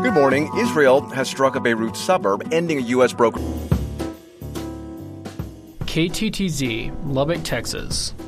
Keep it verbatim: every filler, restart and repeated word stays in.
Good morning. Israel has struck a Beirut suburb, ending a U S broker. K T T Z, Lubbock, Texas.